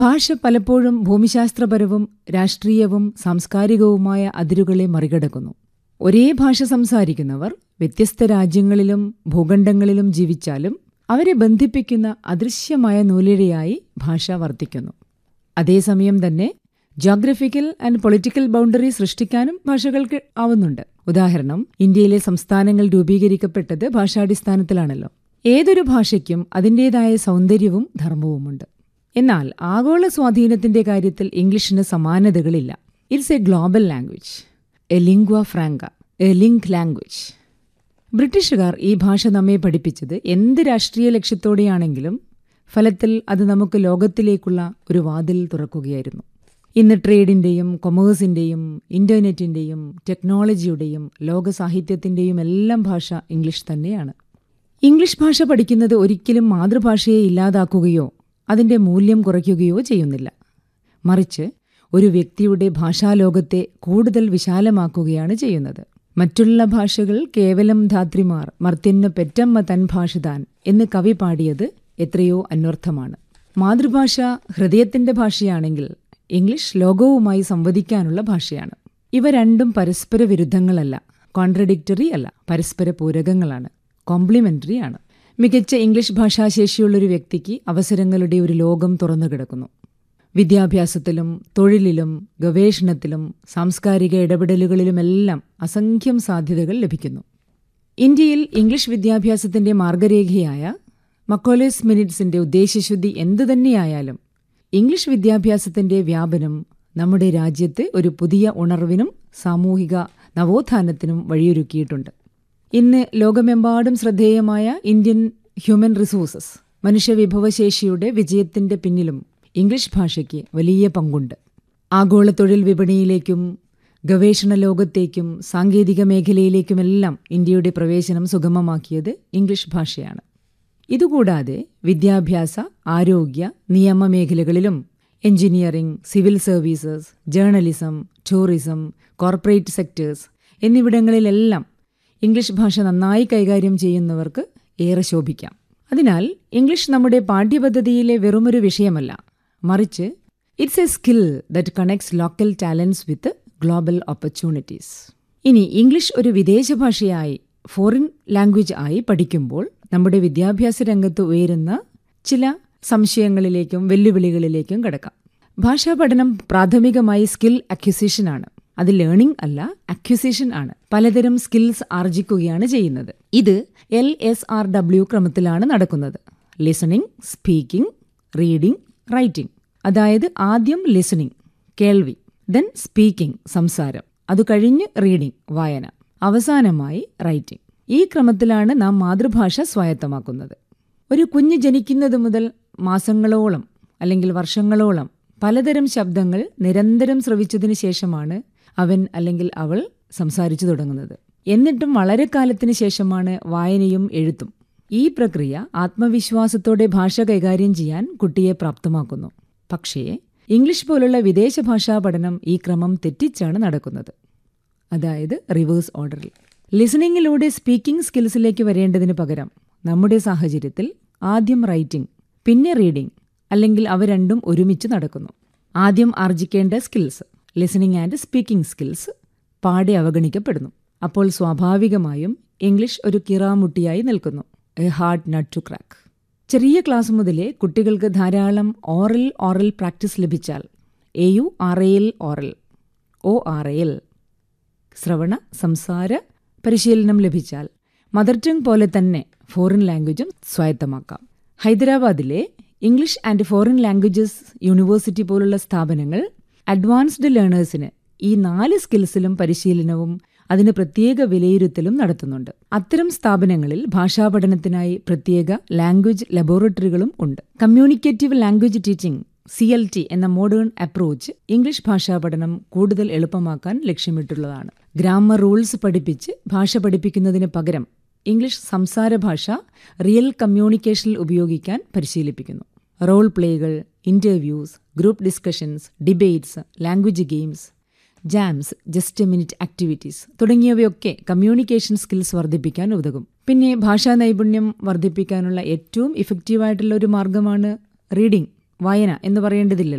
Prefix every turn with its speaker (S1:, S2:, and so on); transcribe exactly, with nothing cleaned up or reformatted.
S1: ഭാഷ പലപ്പോഴും ഭൂമിശാസ്ത്രപരവും രാഷ്ട്രീയവും സാംസ്കാരികവുമായ അതിരുകളെ മറികടക്കുന്നു. ഒരേ ഭാഷ സംസാരിക്കുന്നവർ വ്യത്യസ്ത രാജ്യങ്ങളിലും ഭൂഖണ്ഡങ്ങളിലും ജീവിച്ചാലും അവരെ ബന്ധിപ്പിക്കുന്ന അദൃശ്യമായ നൂലിഴയായി ഭാഷ വർത്തിക്കുന്നു. അതേസമയം തന്നെ ജോഗ്രഫിക്കൽ ആൻഡ് പൊളിറ്റിക്കൽ ബൗണ്ടറി സൃഷ്ടിക്കാനും ഭാഷകൾക്ക് ആവുന്നുണ്ട്. ഉദാഹരണം, ഇന്ത്യയിലെ സംസ്ഥാനങ്ങൾ രൂപീകരിക്കപ്പെട്ടത് ഭാഷാടിസ്ഥാനത്തിലാണല്ലോ. ഏതൊരു ഭാഷയ്ക്കും അതിൻ്റേതായ സൗന്ദര്യവും ധർമ്മവുമുണ്ട്. എന്നാൽ ആഗോള സ്വാധീനത്തിന്റെ കാര്യത്തിൽ ഇംഗ്ലീഷിന് സമാനതകളില്ല. It's A global language, A ലിംഗ്വ franca, A link language. ബ്രിട്ടീഷുകാർ ഈ ഭാഷ നമ്മെ പഠിപ്പിച്ചത് എന്ത് രാഷ്ട്രീയ ലക്ഷ്യത്തോടെയാണെങ്കിലും ഫലത്തിൽ അത് നമുക്ക് ലോകത്തിലേക്കുള്ള ഒരു വാതിൽ തുറക്കുകയായിരുന്നു. ഇന്ന് ട്രേഡിൻ്റെയും കൊമേഴ്സിൻ്റെയും ഇൻ്റർനെറ്റിൻ്റെയും ടെക്നോളജിയുടെയും ലോക സാഹിത്യത്തിൻ്റെയും എല്ലാം ഭാഷ ഇംഗ്ലീഷ് തന്നെയാണ്. ഇംഗ്ലീഷ് ഭാഷ പഠിക്കുന്നത് ഒരിക്കലും മാതൃഭാഷയെ ഇല്ലാതാക്കുകയോ അതിൻ്റെ മൂല്യം കുറയ്ക്കുകയോ ചെയ്യുന്നില്ല. മറിച്ച് ഒരു വ്യക്തിയുടെ ഭാഷാലോകത്തെ കൂടുതൽ വിശാലമാക്കുകയാണ് ചെയ്യുന്നത്. മറ്റുള്ള ഭാഷകൾ കേവലം ധാത്രിമാർ മർത്യന് പെറ്റമ്മ തൻ ഭാഷ താൻ എന്ന് കവി പാടിയത് എത്രയോ അന്വർത്ഥമാണ്. മാതൃഭാഷ ഹൃദയത്തിന്റെ ഭാഷയാണെങ്കിൽ ഇംഗ്ലീഷ് ലോകവുമായി സംവദിക്കാനുള്ള ഭാഷയാണ്. ഇവ രണ്ടും പരസ്പര വിരുദ്ധങ്ങളല്ല, കോൺട്രഡിക്ടറി അല്ല, പരസ്പര പൂരകങ്ങളാണ്, കോംപ്ലിമെന്ററി ആണ്. മികച്ച ഇംഗ്ലീഷ് ഭാഷാശേഷിയുള്ളൊരു വ്യക്തിക്ക് അവസരങ്ങളുടെ ഒരു ലോകം തുറന്നു കിടക്കുന്നു. വിദ്യാഭ്യാസത്തിലും തൊഴിലിലും ഗവേഷണത്തിലും സാംസ്കാരിക ഇടപെടലുകളിലുമെല്ലാം അസംഖ്യം സാധ്യതകൾ ലഭിക്കുന്നു. ഇന്ത്യയിൽ ഇംഗ്ലീഷ് വിദ്യാഭ്യാസത്തിന്റെ മാർഗരേഖയായ മക്കോലേസ് മിനിറ്റ്സിന്റെ ഉദ്ദേശ്യശുദ്ധി എന്തുതന്നെയായാലും ഇംഗ്ലീഷ് വിദ്യാഭ്യാസത്തിന്റെ വ്യാപനം നമ്മുടെ രാജ്യത്ത് ഒരു പുതിയ ഉണർവിനും സാമൂഹിക നവോത്ഥാനത്തിനും വഴിയൊരുക്കിയിട്ടുണ്ട്. ഇന്ന് ലോകമെമ്പാടും ശ്രദ്ധേയമായ ഇന്ത്യൻ ഹ്യൂമൻ റിസോഴ്സസ് മനുഷ്യവിഭവശേഷിയുടെ വിജയത്തിന്റെ പിന്നിലും ഇംഗ്ലീഷ് ഭാഷയ്ക്ക് വലിയ പങ്കുണ്ട്. ആഗോള തൊഴിൽ വിപണിയിലേക്കും ഗവേഷണ ലോകത്തേക്കും സാങ്കേതിക മേഖലയിലേക്കുമെല്ലാം ഇന്ത്യയുടെ പ്രവേശനം സുഗമമാക്കിയത് ഇംഗ്ലീഷ് ഭാഷയാണ്. ഇതുകൂടാതെ വിദ്യാഭ്യാസ, ആരോഗ്യ, നിയമ മേഖലകളിലും engineering, civil services, journalism, tourism, corporate sectors എന്നിവിടങ്ങളിലെല്ലാം English ഭാഷ നന്നായി കൈകാര്യം ചെയ്യുന്നവർക്ക് ഏറെ ശോഭിക്കാം. അതിനാൽ ഇംഗ്ലീഷ് നമ്മുടെ പാഠ്യപദ്ധതിയിലെ വെറുമൊരു വിഷയമല്ല, മറിച്ച് it's A skill that connects local talents with global opportunities. ഇനി ഇംഗ്ലീഷ് ഒരു വിദേശ ഭാഷയായി, ഫോറിൻ ലാംഗ്വേജ് ആയി പഠിക്കുമ്പോൾ നമ്മുടെ വിദ്യാഭ്യാസ രംഗത്ത് ഉയരുന്ന ചില സംശയങ്ങളിലേക്കും വെല്ലുവിളികളിലേക്കും കടക്കാം. ഭാഷാ പഠനം പ്രാഥമികമായി സ്കിൽ അക്വിസിഷനാണ്. അത് ലേണിംഗ് അല്ല, അക്വിസിഷൻ ആണ്. പലതരം സ്കിൽസ് ആർജിക്കുകയാണ് ചെയ്യുന്നത്. ഇത് എൽ എസ് ആർ ഡബ്ല്യു ക്രമത്തിലാണ് നടക്കുന്നത്. Listening, speaking, reading, writing. അതായത് ആദ്യം ലിസണിംഗ്, കേൾവി, ദെൻ സ്പീക്കിംഗ്, സംസാരം, അത് കഴിഞ്ഞ് റീഡിംഗ്, വായന, അവസാനമായി റൈറ്റിംഗ്. ഈ ക്രമത്തിലാണ് നാം മാതൃഭാഷ സ്വായത്തമാക്കുന്നത്. ഒരു കുഞ്ഞ് ജനിക്കുന്നത് മുതൽ മാസങ്ങളോളം അല്ലെങ്കിൽ വർഷങ്ങളോളം പലതരം ശബ്ദങ്ങൾ നിരന്തരം ശ്രവിച്ചതിന് ശേഷമാണ് അവൻ അല്ലെങ്കിൽ അവൾ സംസാരിച്ചു തുടങ്ങുന്നത്. എന്നിട്ടും വളരെ കാലത്തിന് ശേഷമാണ് വായനയും എഴുത്തും. ഈ പ്രക്രിയ ആത്മവിശ്വാസത്തോടെ ഭാഷ കൈകാര്യം ചെയ്യാൻ കുട്ടിയെ പ്രാപ്തമാക്കുന്നു. പക്ഷേ ഇംഗ്ലീഷ് പോലുള്ള വിദേശ ഭാഷാ പഠനം ഈ ക്രമം തെറ്റിച്ചാണ് നടക്കുന്നത്. അതായത് റിവേഴ്സ് ഓർഡറിൽ. ലിസണിങ്ങിലൂടെ സ്പീക്കിംഗ് സ്കിൽസിലേക്ക് വരേണ്ടതിന് പകരം നമ്മുടെ സാഹചര്യത്തിൽ ആദ്യം റൈറ്റിംഗ്, പിന്നെ റീഡിംഗ്, അല്ലെങ്കിൽ അവ രണ്ടും ഒരുമിച്ച് നടക്കുന്നു. ആദ്യം ആർജിക്കേണ്ട skills, listening and speaking skills, പാടെ അവഗണിക്കപ്പെടുന്നു. അപ്പോൾ സ്വാഭാവികമായും ഇംഗ്ലീഷ് ഒരു കിറാമുട്ടിയായി നിൽക്കുന്നു, A hard nut to crack. ചെറിയ ക്ലാസ് മുതലേ കുട്ടികൾക്ക് ധാരാളം ഓറൽ ഓറൽ പ്രാക്ടീസ് ലഭിച്ചാൽ, A you are A L oral, O R A L ശ്രവണ സംസാര പരിശീലനം ലഭിച്ചാൽ മദർ ടങ് പോലെ തന്നെ ഫോറിൻ ലാംഗ്വേജും സ്വായത്തമാക്കാം. ഹൈദരാബാദിലെ English and foreign languages university പോലുള്ള സ്ഥാപനങ്ങൾ അഡ്വാൻസ്ഡ് ലേണേഴ്സിന് ഈ നാല് സ്കിൽസിലും പരിശീലനവും അതിന് പ്രത്യേക വിലയിരുത്തലും നടത്തുന്നുണ്ട്. അത്തരം സ്ഥാപനങ്ങളിൽ ഭാഷാപഠനത്തിനായി പ്രത്യേക ലാംഗ്വേജ് ലബോറട്ടറികളും ഉണ്ട്. Communicative language teaching, C L T എന്ന മോഡേൺ അപ്രോച്ച് ഇംഗ്ലീഷ് ഭാഷാ പഠനം കൂടുതൽ എളുപ്പമാക്കാൻ ലക്ഷ്യമിട്ടുള്ളതാണ്. ഗ്രാമർ റൂൾസ് പഠിപ്പിച്ച് ഭാഷ പഠിപ്പിക്കുന്നതിന് പകരം ഇംഗ്ലീഷ് സംസാര ഭാഷ റിയൽ കമ്മ്യൂണിക്കേഷനിൽ ഉപയോഗിക്കാൻ പരിശീലിപ്പിക്കുന്നു. Role പ്ലേകൾ, interviews, group discussions, debates, language games, jambs, just A minute activities തുടങ്ങിയവയൊക്കെ കമ്മ്യൂണിക്കേഷൻ സ്കിൽസ് വർദ്ധിപ്പിക്കാൻ ഉതകും. പിന്നെ ഭാഷാ നൈപുണ്യം വർദ്ധിപ്പിക്കാനുള്ള ഏറ്റവും ഇഫക്റ്റീവായിട്ടുള്ള ഒരു മാർഗമാണ് റീഡിംഗ്, വായന എന്ന് പറയേണ്ടതില്ലല്ലോ.